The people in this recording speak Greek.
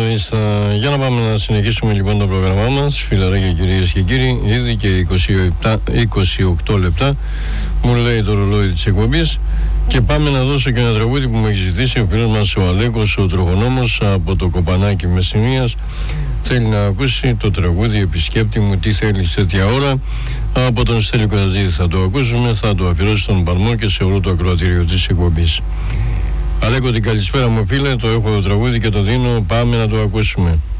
μάλιστα. Για να πάμε να συνεχίσουμε λοιπόν το πρόγραμμά μας, φιλαράκια κυρίες και κύριοι. Ήδη και 28 λεπτά μου λέει το ρολόι της εκπομπής. Και πάμε να δώσω και ένα τραγούδι που μου έχει ζητήσει ο φίλος μας ο Αλέκος, ο τροχονόμος από το Κοπανάκι Μεσσηνίας. Θέλει να ακούσει το τραγούδι «Επισκέπτη μου, τι θέλεις τέτοια ώρα» από τον Στέλιο Καζίδη. Θα το ακούσουμε, θα το αφιερώσει στον Παλμό και σε όλο το ακροατήριο της εκπομπής. Αλέκο, την καλησπέρα μου φίλε, το έχω το τραγούδι και το δίνω, πάμε να το ακούσουμε.